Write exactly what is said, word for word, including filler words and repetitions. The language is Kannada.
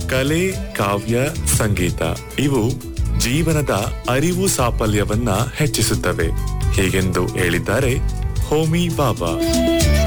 ಕಲೆ, ಕಾವ್ಯ, ಸಂಗೀತ ಇವು ಜೀವನದ ಅರಿವು ಸಾಫಲ್ಯವನ್ನ ಹೆಚ್ಚಿಸುತ್ತವೆ ಹೀಗೆಂದು ಹೇಳಿದ್ದಾರೆ ಹೋಮಿ ಬಾಬಾ.